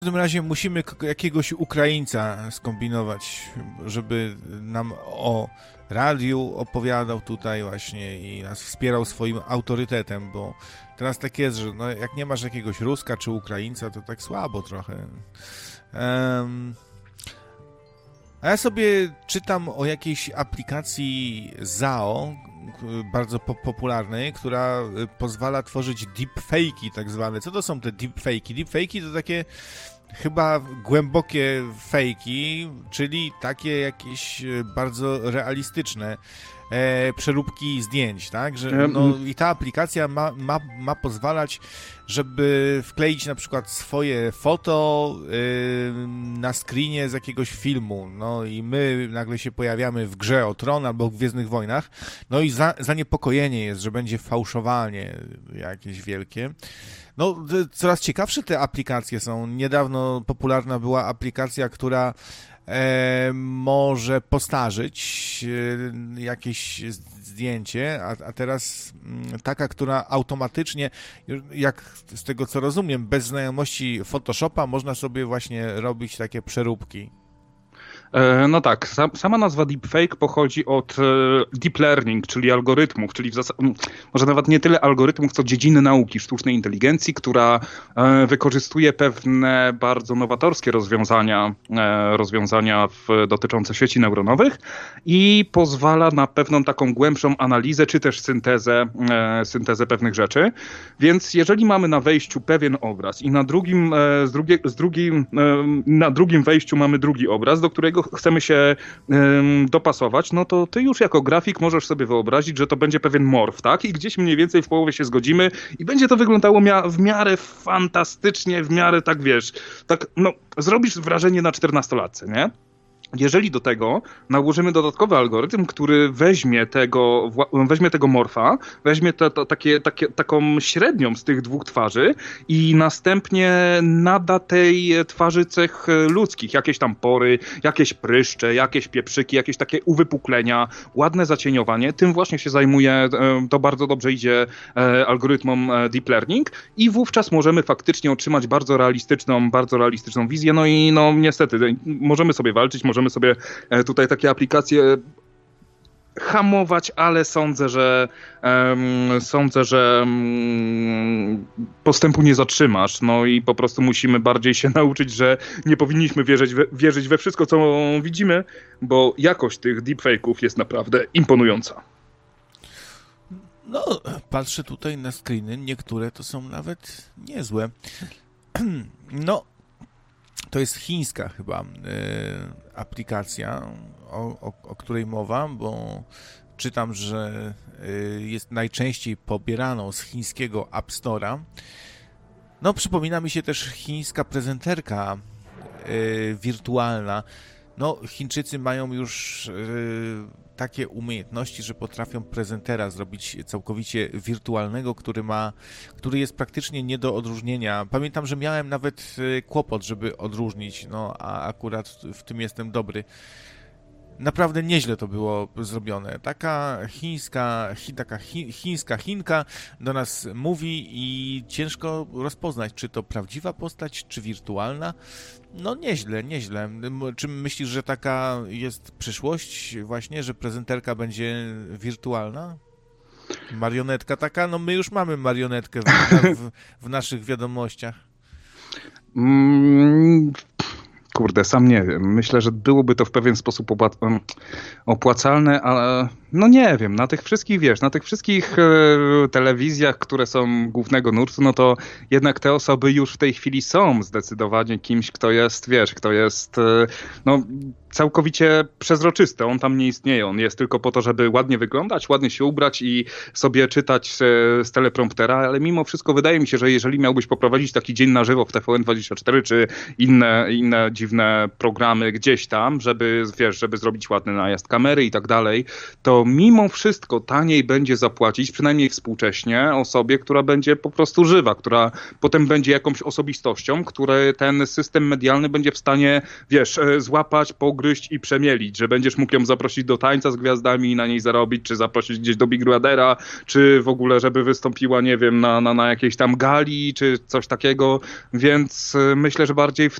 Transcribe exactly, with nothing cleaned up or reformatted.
W każdym razie musimy jakiegoś Ukraińca skombinować, żeby nam o radiu opowiadał tutaj właśnie i nas wspierał swoim autorytetem, bo teraz tak jest, że no jak nie masz jakiegoś Ruska czy Ukraińca, to tak słabo trochę. Um, a ja sobie czytam o jakiejś aplikacji Z A O, bardzo po- popularnej, która pozwala tworzyć deepfake'i tak zwane. Co to są te deepfake'i? Deepfake'i to takie chyba głębokie fejki, czyli takie jakieś bardzo realistyczne e, przeróbki zdjęć, tak? Że, no, i ta aplikacja ma, ma, ma pozwalać, żeby wkleić na przykład swoje foto y, na screenie z jakiegoś filmu, no i my nagle się pojawiamy w Grze o Tron albo w Gwiezdnych Wojnach, no i za, zaniepokojenie jest, że będzie fałszowanie jakieś wielkie. No, coraz ciekawsze te aplikacje są. Niedawno popularna była aplikacja, która e, może postarzyć e, jakieś zdjęcie, a, a teraz m, taka, która automatycznie, jak z tego co rozumiem, bez znajomości Photoshopa można sobie właśnie robić takie przeróbki. No tak, sama nazwa deepfake pochodzi od deep learning, czyli algorytmów, czyli w zasadzie, może nawet nie tyle algorytmów, co dziedziny nauki sztucznej inteligencji, która wykorzystuje pewne bardzo nowatorskie rozwiązania, rozwiązania w, dotyczące sieci neuronowych i pozwala na pewną taką głębszą analizę, czy też syntezę, syntezę pewnych rzeczy. Więc jeżeli mamy na wejściu pewien obraz i na drugim, z drugie, z drugim, na drugim wejściu mamy drugi obraz, do którego chcemy się ym, dopasować, no to ty już jako grafik możesz sobie wyobrazić, że to będzie pewien morf, tak? I gdzieś mniej więcej w połowie się zgodzimy i będzie to wyglądało mia- w miarę fantastycznie, w miarę tak, wiesz, tak, no, zrobisz wrażenie na czternastolatce, nie? Jeżeli do tego nałożymy dodatkowy algorytm, który weźmie tego, weźmie tego morfa, weźmie to, to, takie, takie, taką średnią z tych dwóch twarzy i następnie nada tej twarzy cech ludzkich, jakieś tam pory, jakieś pryszcze, jakieś pieprzyki, jakieś takie uwypuklenia, ładne zacieniowanie, tym właśnie się zajmuje, to bardzo dobrze idzie algorytmom deep learning i wówczas możemy faktycznie otrzymać bardzo realistyczną, bardzo realistyczną wizję, no i no niestety możemy sobie walczyć, możemy Możemy sobie tutaj takie aplikacje hamować, ale sądzę, że um, sądzę, że um, postępu nie zatrzymasz. No i po prostu musimy bardziej się nauczyć, że nie powinniśmy wierzyć we, wierzyć we wszystko, co widzimy, bo jakość tych deepfake'ów jest naprawdę imponująca. No, patrzę tutaj na screeny, niektóre to są nawet niezłe. No, to jest chińska chyba y, aplikacja, o, o, o której mowa, bo czytam, że y, jest najczęściej pobieraną z chińskiego App Store'a. No, przypomina mi się też chińska prezenterka y, wirtualna. No, Chińczycy mają już y, takie umiejętności, że potrafią prezentera zrobić całkowicie wirtualnego, który ma, który jest praktycznie nie do odróżnienia. Pamiętam, że miałem nawet y, kłopot, żeby odróżnić, no a akurat w tym jestem dobry. Naprawdę nieźle to było zrobione. Taka chińska, chi, taka chi, chińska Chinka do nas mówi i ciężko rozpoznać, czy to prawdziwa postać, czy wirtualna. No nieźle, nieźle. Czy myślisz, że taka jest przyszłość właśnie, że prezenterka będzie wirtualna? Marionetka taka? No my już mamy marionetkę w, w, w naszych wiadomościach. Mm. Kurde, sam nie wiem. Myślę, że byłoby to w pewien sposób opłacalne, ale no nie wiem, na tych wszystkich, wiesz, na tych wszystkich e, telewizjach, które są głównego nurtu, no to jednak te osoby już w tej chwili są zdecydowanie kimś, kto jest, wiesz, kto jest, e, no całkowicie przezroczysty. On tam nie istnieje. On jest tylko po to, żeby ładnie wyglądać, ładnie się ubrać i sobie czytać z, z telepromptera, ale mimo wszystko wydaje mi się, że jeżeli miałbyś poprowadzić taki dzień na żywo w T V N dwadzieścia cztery czy inne, inne dziwne programy gdzieś tam, żeby, wiesz, żeby zrobić ładny najazd kamery i tak dalej, to to mimo wszystko taniej będzie zapłacić, przynajmniej współcześnie, osobie, która będzie po prostu żywa, która potem będzie jakąś osobistością, który ten system medialny będzie w stanie, wiesz, złapać, pogryźć i przemielić, że będziesz mógł ją zaprosić do tańca z gwiazdami i na niej zarobić, czy zaprosić gdzieś do Big Brothera, czy w ogóle, żeby wystąpiła, nie wiem, na, na, na jakiejś tam gali, czy coś takiego, więc myślę, że bardziej w